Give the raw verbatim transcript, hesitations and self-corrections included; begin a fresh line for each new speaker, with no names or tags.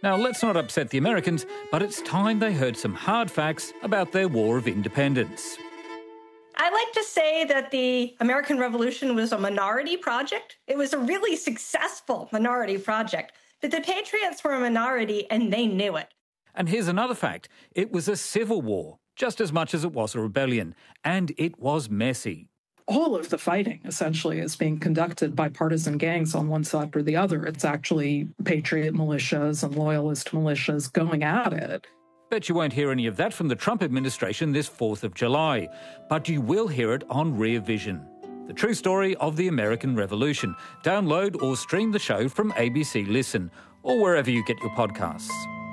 Now, let's not upset the Americans, but it's time they heard some hard facts about their War of Independence.
I like to say that the American Revolution was a minority project. It was a really successful minority project, but the Patriots were a minority and they knew it.
And here's another fact. It was a civil war, just as much as it was a rebellion, and it was messy.
All of the fighting, essentially, is being conducted by partisan gangs on one side or the other. It's actually patriot militias and loyalist militias going at it.
Bet you won't hear any of that from the Trump administration this fourth of July, but you will hear it on Rear Vision, the true story of the American Revolution. Download or stream the show from A B C Listen or wherever you get your podcasts.